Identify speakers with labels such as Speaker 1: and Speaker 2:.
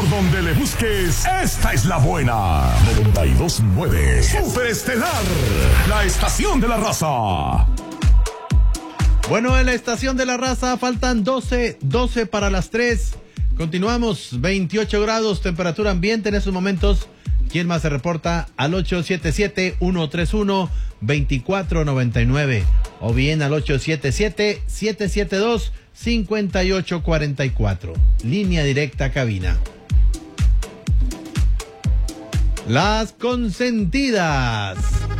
Speaker 1: Por donde le busques, esta es la buena. 92.9 Super Estelar, la estación de la raza.
Speaker 2: Bueno, en la estación de la raza faltan 12 para las 3. Continuamos, 28 grados, temperatura ambiente en estos momentos. ¿Quién más se reporta? Al 877-131-2499 o bien al 877-772-5844. Línea directa a cabina. Las consentidas.